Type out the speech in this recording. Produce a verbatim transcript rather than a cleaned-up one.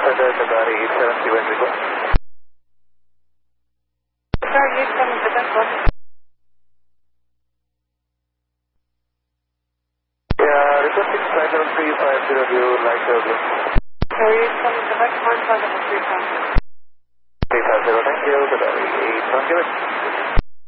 Qatar, Qatar eight seven seven zero. Qatar eight seven seven zero. Yeah, requesting flight level three five zero, light blue. Qatar eight seven seven, one five zero three five.